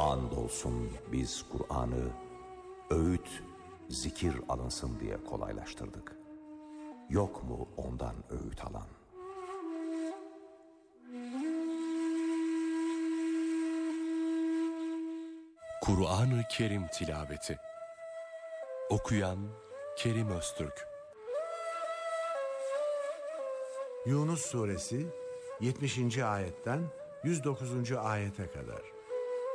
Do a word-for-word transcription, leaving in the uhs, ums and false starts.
Andolsun biz Kur'an'ı öğüt, zikir alınsın diye kolaylaştırdık. Yok mu ondan öğüt alan? Kur'an-ı Kerim tilaveti. Okuyan Kerim Öztürk. Yunus Suresi yetmişinci ayetten yüz dokuzuncu ayete kadar.